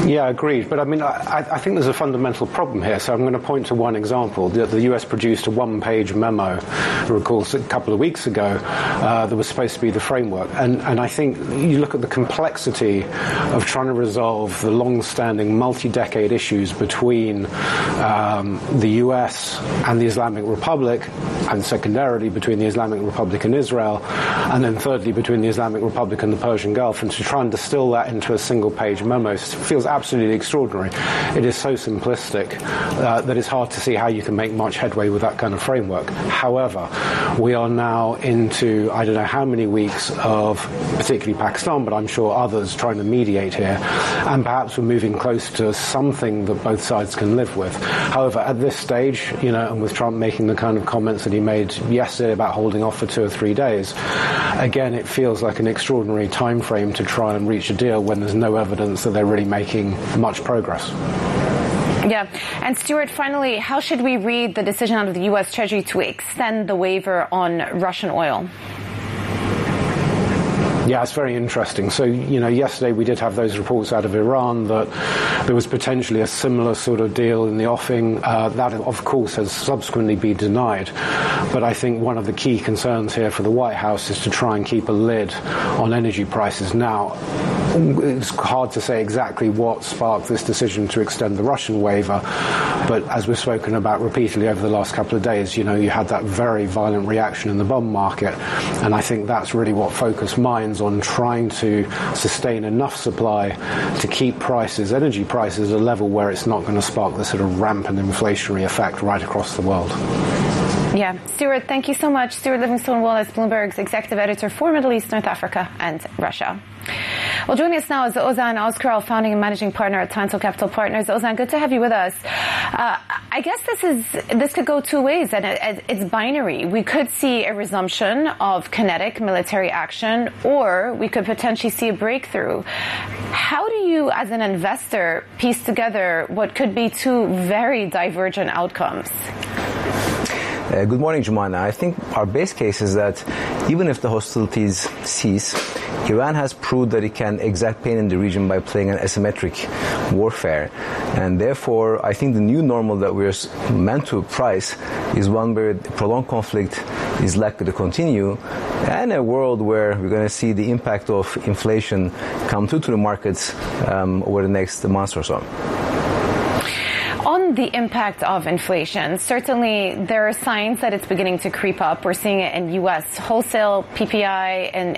Yeah, agreed. But I mean, I think there's a fundamental problem here. So I'm going to point to one example. The US produced a one-page memo, I recall, a couple of weeks ago, that was supposed to be the framework. And I think you look at the complexity of trying to resolve the long-standing multi-decade issues between the US and the Islamic Republic, and secondarily between the Islamic Republic and Israel, and then thirdly between the Islamic Republic and the Persian Gulf, and to try and distill that into a single-page memo feels absolutely extraordinary. It is so simplistic that it's hard to see how you can make much headway with that kind of framework. However, we are now into, I don't know how many weeks of, particularly Pakistan, but I'm sure others trying to mediate here, and perhaps we're moving close to something that both sides can live with. However, at this stage, and with Trump making the kind of comments that he made yesterday about holding off for 2 or 3 days, again, it feels like an extraordinary time frame to try and reach a deal when there's no evidence that they're really making much progress. Yeah. And Stuart, finally, how should we read the decision out of the U.S. Treasury to extend the waiver on Russian oil? Yeah, it's very interesting. So, yesterday we did have those reports out of Iran that there was potentially a similar sort of deal in the offing. That, of course, has subsequently been denied. But I think one of the key concerns here for the White House is to try and keep a lid on energy prices. Now, it's hard to say exactly what sparked this decision to extend the Russian waiver, but as we've spoken about repeatedly over the last couple of days, you had that very violent reaction in the bond market, and I think that's really what focused minds on trying to sustain enough supply to keep energy prices at a level where it's not going to spark the sort of rampant inflationary effect right across the world. Yeah. Stuart, thank you so much. Stuart Livingstone-Wallace, Bloomberg's executive editor for Middle East, North Africa and Russia. Well, joining us now is Ozan Ozkaral, founding and managing partner at Tanto Capital Partners. Ozan, good to have you with us. I guess this could go two ways, and it's binary. We could see a resumption of kinetic military action, or we could potentially see a breakthrough. How do you, as an investor, piece together what could be two very divergent outcomes? Good morning, Jumana. I think our base case is that even if the hostilities cease, Iran has proved that it can exact pain in the region by playing an asymmetric warfare. And therefore, I think the new normal that we're meant to price is one where prolonged conflict is likely to continue, and a world where we're going to see the impact of inflation come through to the markets over the next months or so. On the impact of inflation, certainly there are signs that it's beginning to creep up. We're seeing it in U.S. wholesale PPI and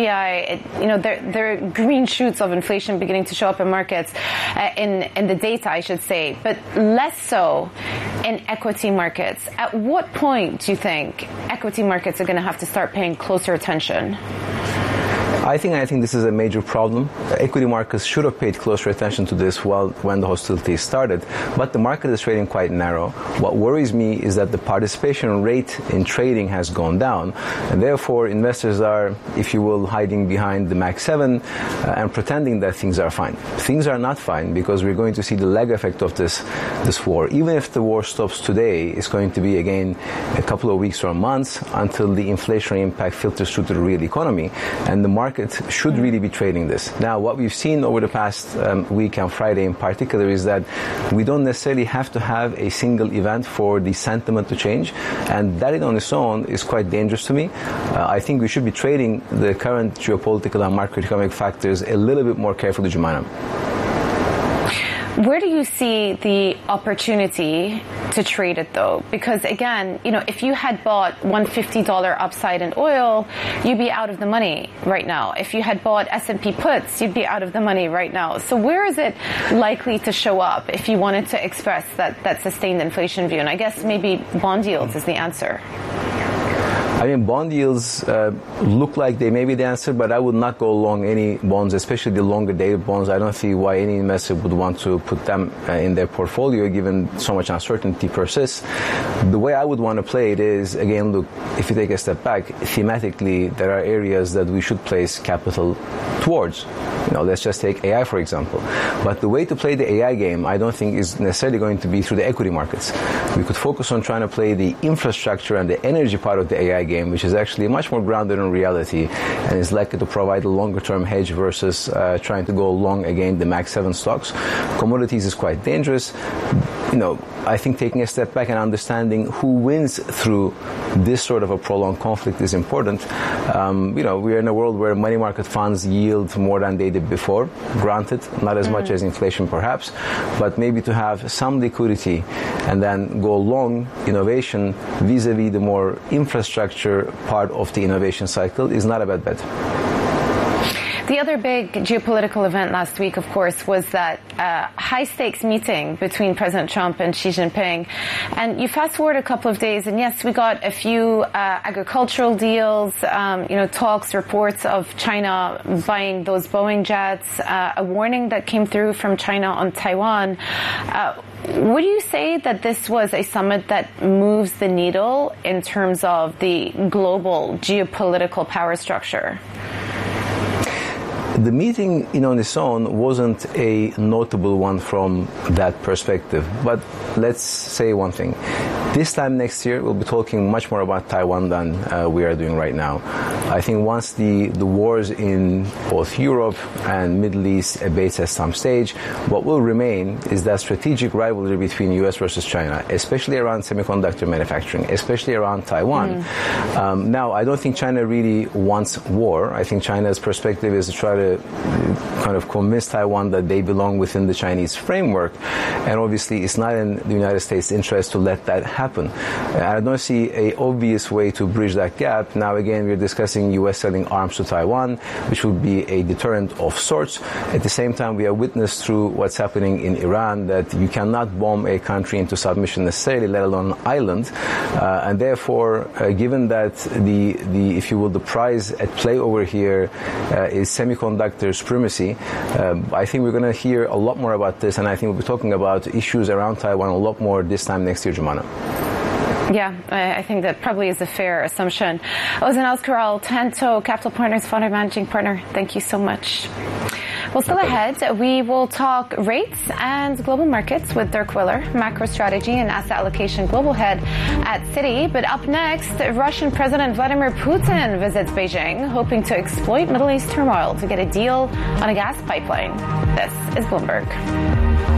CPI. There are green shoots of inflation beginning to show up in markets, in the data, I should say, but less so in equity markets. At what point do you think equity markets are going to have to start paying closer attention? I think this is a major problem. Equity markets should have paid closer attention to this when the hostilities started, but the market is trading quite narrow. What worries me is that the participation rate in trading has gone down, and therefore investors are, if you will, hiding behind the Mag 7 and pretending that things are fine. Things are not fine, because we're going to see the lag effect of this war. Even if the war stops today, it's going to be again a couple of weeks or months until the inflationary impact filters through to the real economy, and the market should really be trading this. Now, what we've seen over the past week and Friday in particular is that we don't necessarily have to have a single event for the sentiment to change, and that in on its own is quite dangerous to me. I think we should be trading the current geopolitical and macroeconomic factors a little bit more carefully, Jumana. Where do you see the opportunity to trade it, though? Because, again, if you had bought $150 upside in oil, you'd be out of the money right now. If you had bought S&P puts, you'd be out of the money right now. So where is it likely to show up if you wanted to express that sustained inflation view? And I guess maybe bond yields is the answer. I mean, bond yields look like they may be the answer, but I would not go long any bonds, especially the longer dated bonds. I don't see why any investor would want to put them in their portfolio, given so much uncertainty persists. The way I would want to play it is, again, look, if you take a step back, thematically, there are areas that we should place capital towards. Let's just take AI, for example. But the way to play the AI game, I don't think is necessarily going to be through the equity markets. We could focus on trying to play the infrastructure and the energy part of the AI game, which is actually much more grounded in reality and is likely to provide a longer-term hedge versus trying to go long again the Mag 7 stocks. Commodities is quite dangerous. I think taking a step back and understanding who wins through this sort of a prolonged conflict is important. We're in a world where money market funds yield more than they did before. Granted, not as much as inflation perhaps, but maybe to have some liquidity and then go long innovation vis-a-vis the more infrastructure part of the innovation cycle is not a bad bet. The other big geopolitical event last week, of course, was that high-stakes meeting between President Trump and Xi Jinping. And you fast-forward a couple of days, and yes, we got a few agricultural deals, talks, reports of China buying those Boeing jets, a warning that came through from China on Taiwan. Would you say that this was a summit that moves the needle in terms of the global geopolitical power structure? The meeting on its own wasn't a notable one from that perspective. But let's say one thing. This time next year, we'll be talking much more about Taiwan than we are doing right now. I think once the wars in both Europe and Middle East abates at some stage, what will remain is that strategic rivalry between U.S. versus China, especially around semiconductor manufacturing, especially around Taiwan. Now, I don't think China really wants war. I think China's perspective is to try to kind of convince Taiwan that they belong within the Chinese framework. And obviously, it's not in the United States' interest to let that happen. I don't see an obvious way to bridge that gap. Now, again, we're discussing U.S. selling arms to Taiwan, which would be a deterrent of sorts. At the same time, we have witnessed through what's happening in Iran that you cannot bomb a country into submission necessarily, let alone an island. And therefore, given that the if you will, the prize at play over here is semiconductor supremacy, I think we're going to hear a lot more about this, and I think we'll be talking about issues around Taiwan a lot more this time next year, Jumana. Yeah, I think that probably is a fair assumption. Ozan Alzkaral, Tanto Capital Partners Founder and Managing Partner, thank you so much. Well, still ahead, we will talk rates and global markets with Dirk Willer, macro strategy and asset allocation global head at Citi. But up next, Russian President Vladimir Putin visits Beijing, hoping to exploit Middle East turmoil to get a deal on a gas pipeline. This is Bloomberg.